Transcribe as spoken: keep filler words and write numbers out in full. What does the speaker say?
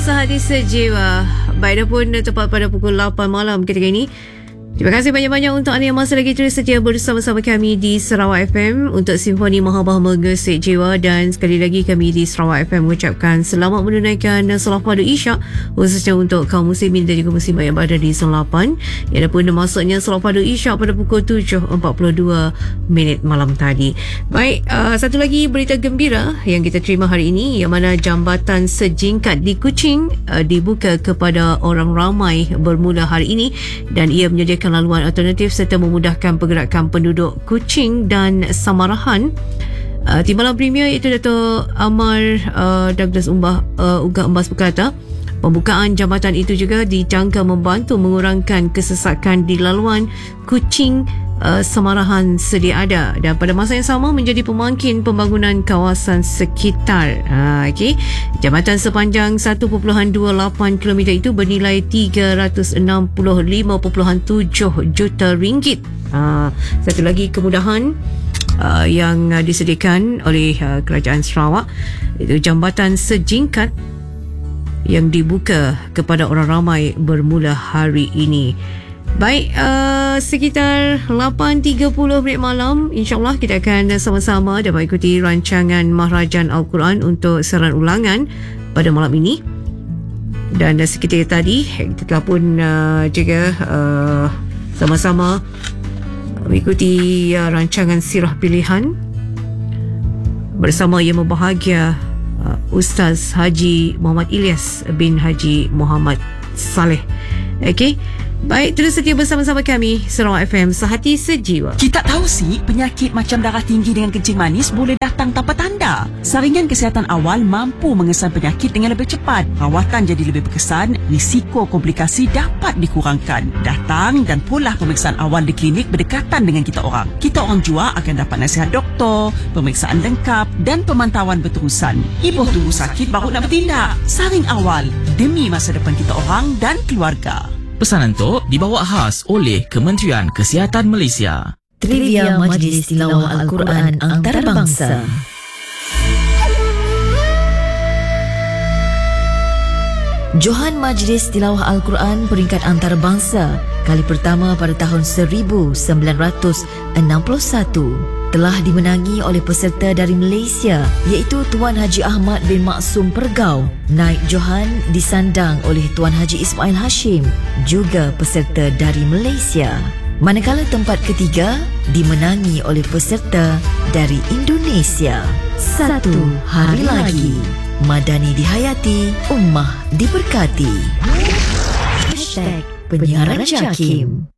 Sehati Sejiwa. Baik, dah pun tepat pada pukul lapan malam ketika ini. Terima kasih banyak-banyak untuk anda yang masih lagi terus setia bersama-sama kami di Sarawak F M untuk Simfoni Mahabah Mengesik Jiwa. Dan sekali lagi kami di Sarawak F M mengucapkan selamat menunaikan solat fardu Isyak khususnya untuk kaum muslimin dan juga muslimat yang berada di Zon lapan. Yang dah pun masuknya solat fardu Isyak pada pukul tujuh empat puluh dua minit malam tadi. Baik, uh, satu lagi berita gembira yang kita terima hari ini, yang mana jambatan sejingkat di Kuching uh, dibuka kepada orang ramai bermula hari ini, dan ia menyediakan laluan alternatif serta memudahkan pergerakan penduduk Kuching dan Samarahan. Uh, Timbalan Premier iaitu Dato' Amar uh, Douglas Umbah, uh, Ugah Embas berkata, pembukaan jambatan itu juga dijangka membantu mengurangkan kesesakan di laluan Kuching uh, Samarahan sedia ada, dan pada masa yang sama menjadi pemangkin pembangunan kawasan sekitar. Ha, okay. Jambatan sepanjang satu perpuluhan dua lapan kilometer itu bernilai tiga ratus enam puluh lima perpuluhan tujuh juta ringgit. Ha, satu lagi kemudahan Uh, yang uh, disediakan oleh uh, Kerajaan Sarawak, itu jambatan sejingkat yang dibuka kepada orang ramai bermula hari ini. Baik, uh, sekitar lapan tiga puluh minit malam, insyaAllah kita akan sama-sama dapat ikuti rancangan Mahrajan Al-Quran untuk siaran ulangan pada malam ini. Dan uh, seketika tadi kita telah pun uh, juga uh, sama-sama mengikuti uh, rancangan Sirah Pilihan bersama Yang Berbahagia uh, Ustaz Haji Muhammad Ilyas bin Haji Muhammad Saleh. Okey. Baik, terus setia bersama-sama kami Sarawak F M, Sehati Sejiwa. Kita tahu sih, penyakit macam darah tinggi dengan kencing manis boleh datang tanpa tanda. Saringan kesihatan awal mampu mengesan penyakit dengan lebih cepat. Rawatan jadi lebih berkesan, risiko komplikasi dapat dikurangkan. Datang dan pulih pemeriksaan awal di klinik berdekatan dengan kita orang. Kita orang jua akan dapat nasihat doktor, pemeriksaan lengkap dan pemantauan berterusan. Ibu tunggu sakit baru nak bertindak. Saring awal demi masa depan kita orang dan keluarga. Pesanan itu dibawa khas oleh Kementerian Kesihatan Malaysia. Trivia Majlis Tilawah Al-Quran Antarabangsa. Johan Majlis Tilawah Al-Quran peringkat antarabangsa kali pertama pada tahun seribu sembilan ratus enam puluh satu telah dimenangi oleh peserta dari Malaysia, iaitu Tuan Haji Ahmad bin Maksum Pergau. Naib Johan disandang oleh Tuan Haji Ismail Hashim, juga peserta dari Malaysia. Manakala tempat ketiga dimenangi oleh peserta dari Indonesia. Satu hari lagi, Madani dihayati, Ummah diberkati. Hashtag Penyiaran Jakim.